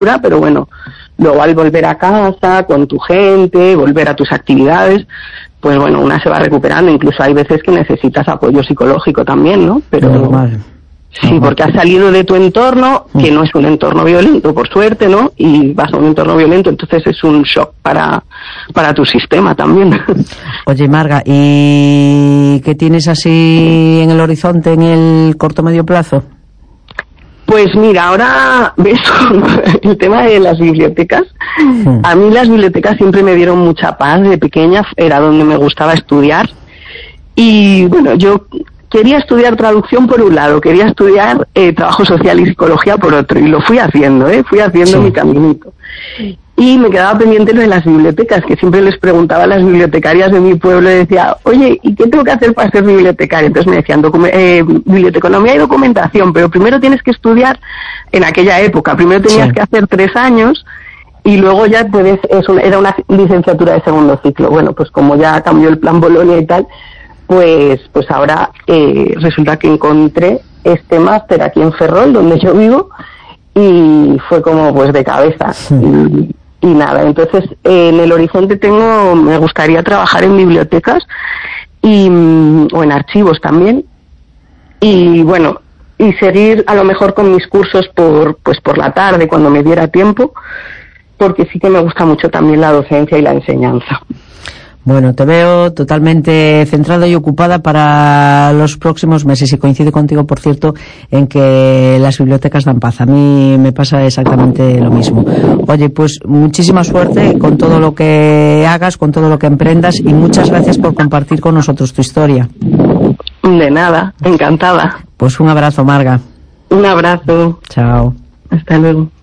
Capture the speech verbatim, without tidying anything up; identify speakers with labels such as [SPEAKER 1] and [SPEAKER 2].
[SPEAKER 1] pero bueno, luego al volver a casa, con tu gente, volver a tus actividades, pues bueno, una se va recuperando. Incluso hay veces que necesitas apoyo psicológico también, ¿no? Pero
[SPEAKER 2] normal.
[SPEAKER 1] Sí,
[SPEAKER 2] normal.
[SPEAKER 1] Porque has salido de tu entorno, que no es un entorno violento, por suerte, ¿no? Y vas a un entorno violento, entonces es un shock para, para tu sistema también.
[SPEAKER 2] Oye, Marga, ¿y qué tienes así en el horizonte en el corto medio plazo?
[SPEAKER 1] Pues mira, ahora ves el tema de las bibliotecas.
[SPEAKER 2] Hmm.
[SPEAKER 1] A mí las bibliotecas siempre me dieron mucha paz. De pequeña era donde me gustaba estudiar. Y bueno, yo quería estudiar traducción por un lado, quería estudiar eh, trabajo social y psicología por otro. Y lo fui haciendo, ¿eh? Fui haciendo
[SPEAKER 2] Sí.
[SPEAKER 1] mi caminito. Y me quedaba pendiente lo de las bibliotecas, que siempre les preguntaba a las bibliotecarias de mi pueblo y decía, oye, ¿y qué tengo que hacer para ser bibliotecaria? Entonces me decían, docu- eh, biblioteconomía y documentación, pero primero tienes que estudiar, en aquella época, primero tenías
[SPEAKER 2] Sí.
[SPEAKER 1] que hacer tres años y luego ya puedes, es una, era una licenciatura de segundo ciclo. Bueno, pues como ya cambió el plan Bolonia y tal, pues, pues ahora eh, resulta que encontré este máster aquí en Ferrol, donde yo vivo, y fue como pues de cabeza.
[SPEAKER 2] Sí.
[SPEAKER 1] Y, y nada, entonces eh, en el horizonte tengo, me gustaría trabajar en bibliotecas y mm, o en archivos también, y bueno, y seguir a lo mejor con mis cursos por pues por la tarde cuando me diera tiempo, porque sí que me gusta mucho también la docencia y la enseñanza.
[SPEAKER 2] Bueno, te veo totalmente centrada y ocupada para los próximos meses y coincido contigo, por cierto, en que las bibliotecas dan paz. A mí me pasa exactamente lo mismo. Oye, pues muchísima suerte con todo lo que hagas, con todo lo que emprendas y muchas gracias por compartir con nosotros tu historia.
[SPEAKER 1] De nada, encantada.
[SPEAKER 2] Pues un abrazo, Marga.
[SPEAKER 1] Un abrazo.
[SPEAKER 2] Chao.
[SPEAKER 1] Hasta luego.